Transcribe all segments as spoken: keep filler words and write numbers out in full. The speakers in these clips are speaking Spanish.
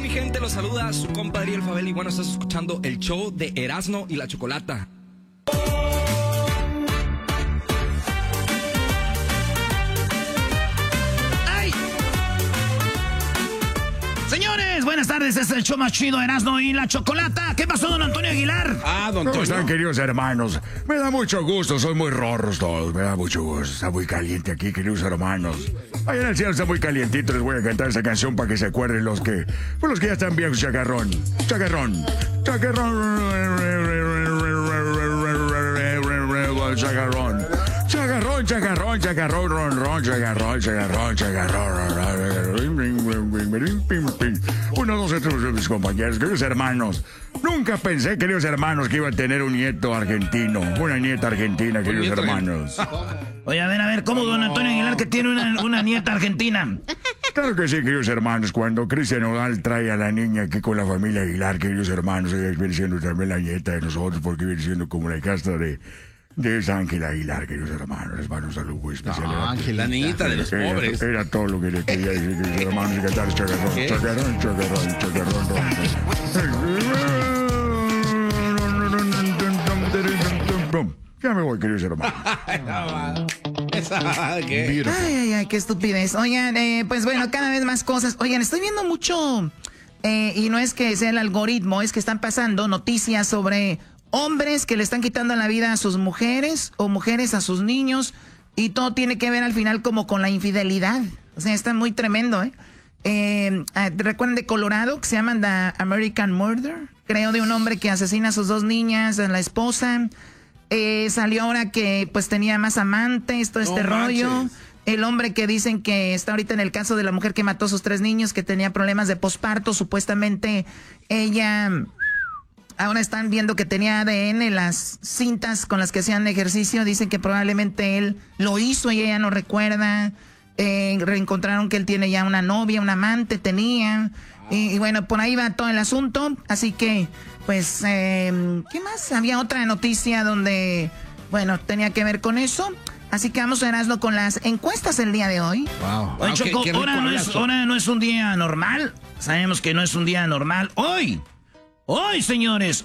mi gente? Los saluda su compadre El Fabel y bueno, estás escuchando el show de Erasmo y la Chocolata. ¡Ay! Señores, buenas tardes, este es el show más chido, Erasmo y la Chocolata. ¿Qué pasó, don Antonio Aguilar? Ah, don Antonio. ¿Cómo están, queridos hermanos? Me da mucho gusto, son muy rorros todos, me da mucho gusto. Está muy caliente aquí, queridos hermanos. Allá en el cielo está muy calientito, les voy a cantar esa canción para que se acuerden los que... Pues los que ya están viejos, chacarrón. Chacarrón. Chacarrón. Chacarrón. Chacarrón, chacarrón, chacarrón, ron, ron, chacarrón, chacarrón, chacarrón. Uno, dos, tres, mis compañeros, queridos hermanos. Nunca pensé, queridos hermanos, que iba a tener un nieto argentino. Una nieta argentina, queridos hermanos. Oye, a ver, a ver, ¿cómo don Antonio Aguilar que tiene una, una nieta argentina? Claro que sí, queridos hermanos. Cuando Cristian Nodal trae a la niña aquí con la familia Aguilar, queridos hermanos, ella viene siendo también la nieta de nosotros, porque viene siendo como la casta de... de esa Ángela Aguilar, queridos hermanos. Les mando un saludo muy especial. No, Ángela, la niñita de los era, pobres. Era todo lo que le quería decir, queridos hermanos, y cantar chacarrón, chacarrón, chacarrón, chacarrón, chacarrón. Ya me voy, queridos hermanos. ¿Qué? Ay, ay, ay, qué estupidez. Oigan, eh, pues bueno, cada vez más cosas. Oigan, estoy viendo mucho, eh, y no es que sea el algoritmo, es que están pasando noticias sobre hombres que le están quitando la vida a sus mujeres o mujeres a sus niños y todo tiene que ver al final como con la infidelidad. O sea, está muy tremendo, ¿eh? eh ¿Recuerdan de Colorado que se llaman The American Murder? Creo de un hombre que asesina a sus dos niñas, a la esposa. Eh, salió ahora que pues tenía más amantes, todo este no rollo. Manches. El hombre que dicen que está ahorita en el caso de la mujer que mató a sus tres niños, que tenía problemas de posparto, supuestamente ella... Ahora están viendo que tenía A D N en las cintas con las que hacían ejercicio. Dicen que probablemente él lo hizo y ella no recuerda. Eh, reencontraron que él tiene ya una novia, un amante, tenía. Y, y bueno, por ahí va todo el asunto. Así que, pues, eh, ¿qué más? Había otra noticia donde, bueno, tenía que ver con eso. Así que vamos a verlo con las encuestas el día de hoy. Wow. Oye, Choco, qué, qué ahora, no es, ahora no es un día normal. Sabemos que no es un día normal. Hoy... Hoy, señores,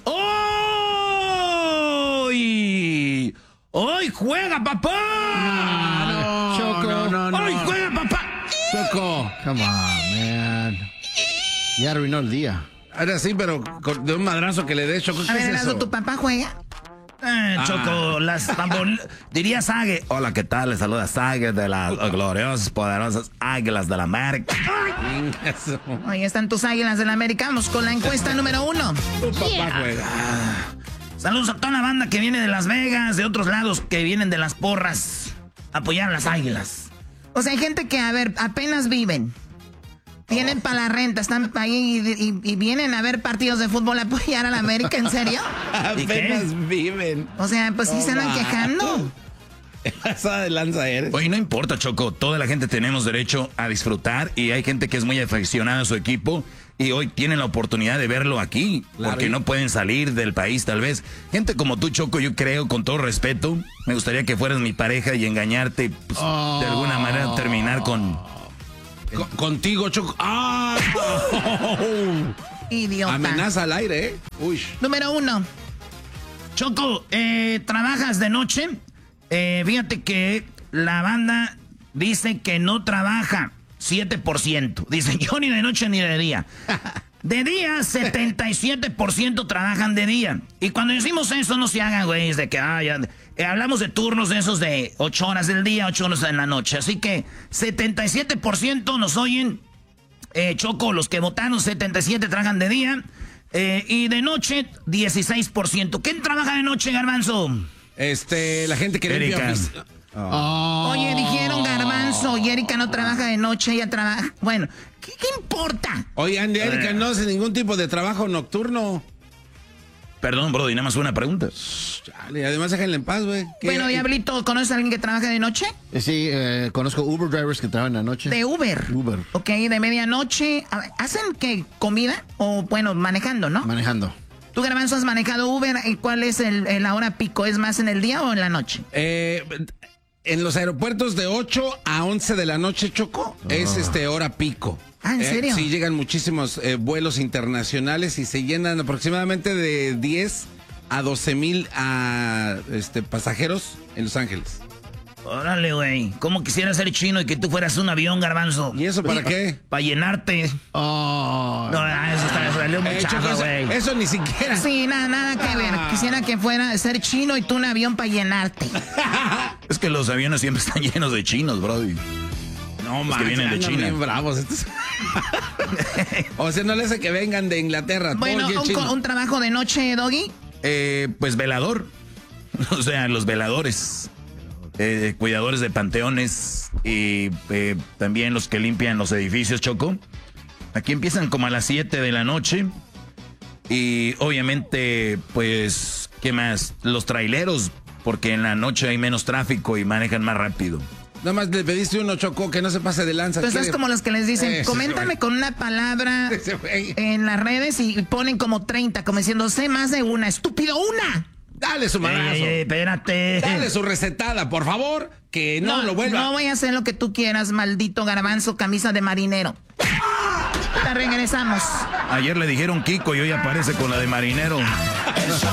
hoy, hoy juega papá. No, Choco, no, no, no. Hoy juega papá. Choco, come on, man. Ya arruinó el día. Ahora sí, pero con, de un madrazo que le dé, Choco. ¿Qué a ver, es eso? ¿tu papá juega? Eh, Choco, ah. las diría Sague. Hola, ¿qué tal? Les saluda Sague de las gloriosas, poderosas Águilas de la América. Ahí están tus Águilas de la América. Vamos con la encuesta número uno. Tu papá yeah. juega. Saludos a toda la banda que viene de Las Vegas, de otros lados que vienen de las porras. Apoyar a las Águilas. O sea, hay gente que, a ver, apenas viven. Vienen para la renta, están ahí y, y, y vienen a ver partidos de fútbol a apoyar a la América, ¿en serio? Apenas viven. O sea, pues sí no se andan va. quejando. Esa de lanza eres. Oye, no importa, Choco, toda la gente tenemos derecho a disfrutar y hay gente que es muy aficionada a su equipo y hoy tienen la oportunidad de verlo aquí, claro, porque no pueden salir del país tal vez. Gente como tú, Choco, yo creo, con todo respeto, me gustaría que fueras mi pareja y engañarte, pues, oh. de alguna manera terminar con... Con, contigo, Choco. ¡Ah! Idiota. Amenaza al aire, ¿eh? Uy. Número uno. Choco, eh, ¿trabajas de noche? Eh, fíjate que la banda dice que no trabaja. siete por ciento. Dice, yo ni de noche ni de día. De día, setenta y siete por ciento trabajan de día. Y cuando decimos eso, no se hagan, güey, de que, ah, ya... Eh, hablamos de turnos de esos de ocho horas del día, ocho horas en la noche. Así que setenta y siete por ciento nos oyen. Eh, Choco, los que votaron, setenta y siete por ciento trabajan de día. Eh, y de noche, dieciséis por ciento. ¿Quién trabaja de noche, Garbanzo? Este, la gente que limpia. Oh. Oye, dijeron Garbanzo y Erika no trabaja de noche, ella trabaja. Bueno, ¿qué, qué importa? Oye, Andy, Erika no hace ningún tipo de trabajo nocturno. Perdón, bro, y nada más una pregunta. Chale, además déjenle en paz, güey. Bueno, Diablito, ¿conoces a alguien que trabaja de noche? Eh, sí, eh, conozco Uber drivers que trabajan de noche. ¿De Uber? Uber. Ok, de medianoche. ¿Hacen qué? ¿Comida? O, bueno, manejando, ¿no? Manejando. ¿Tú, Garbanzo, has manejado Uber? ¿Y cuál es el, el la hora pico? ¿Es más en el día o en la noche? Eh... En los aeropuertos de ocho a once de la noche, Choco, oh. es este hora pico. Ah, ¿en Eh, serio? sí, llegan muchísimos eh, vuelos internacionales y se llenan aproximadamente de diez a doce mil a, este, pasajeros en Los Ángeles. Órale, güey. ¿Cómo quisiera ser chino y que tú fueras un avión, Garbanzo? ¿Y eso para qué? Para llenarte. Oh. No, eso está, salió muy Eh, chafa, Choco, eso, güey. eso ni siquiera. Sí, nada, nada que ver. Ah. Quisiera que fuera ser chino y tú un avión para llenarte. Es que los aviones siempre están llenos de chinos, brody. No, Los más que vienen de China. bien bravos estos. O sea, no le hace que vengan de Inglaterra. Bueno, todo bien un, chino. co- un trabajo de noche, Doggy. Eh, pues velador. O sea, los veladores. Eh, cuidadores de panteones. Y eh, también los que limpian los edificios, Choco. Aquí empiezan como a las siete de la noche. Y obviamente, pues, ¿qué más? Los traileros. Porque en la noche hay menos tráfico y manejan más rápido. Nada más le pediste uno, Choco, que no se pase de lanza. Tú estás Quiere- como los que les dicen, Ese coméntame güey. con una palabra Ese güey. en las redes y ponen como treinta, como diciendo, sé más de una, estúpido, una. Dale su manazo. Ey, ey, espérate. Dale su recetada, por favor, que no, lo vuelva. No voy a hacer lo que tú quieras, maldito garbanzo, camisa de marinero. Te regresamos. Ayer le dijeron Kiko y hoy aparece con la de marinero.